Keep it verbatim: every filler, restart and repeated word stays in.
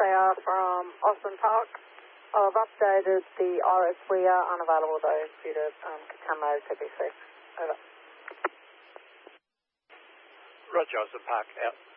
they are from Austin Park. I've updated the R S. We are unavailable though due to um, contaminated P P C. Over. Roger, Austin Park, out.